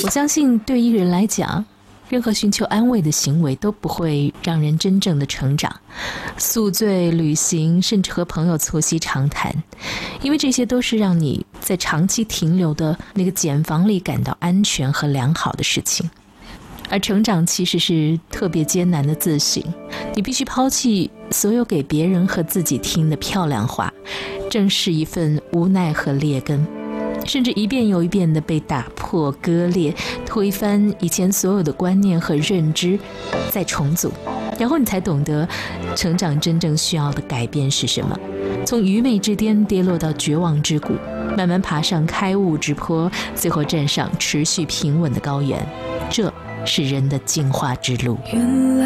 我相信对一个人来讲，任何寻求安慰的行为都不会让人真正的成长。宿醉、旅行，甚至和朋友促膝长谈，因为这些都是让你在长期停留的那个茧房里感到安全和良好的事情。而成长其实是特别艰难的自省，你必须抛弃所有给别人和自己听的漂亮话，正是一份无奈和劣根，甚至一遍又一遍地被打破、割裂、推翻以前所有的观念和认知，再重组，然后你才懂得成长真正需要的改变是什么。从愚昧之巅跌落到绝望之谷，慢慢爬上开悟之坡，最后站上持续平稳的高原，这是人的进化之路。